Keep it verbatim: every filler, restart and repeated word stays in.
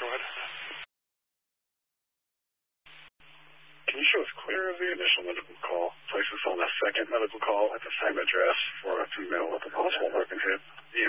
go ahead. Can you show us clear of the initial medical call? Place us on a second medical call at the same address for a female with a possible broken hip. Yeah.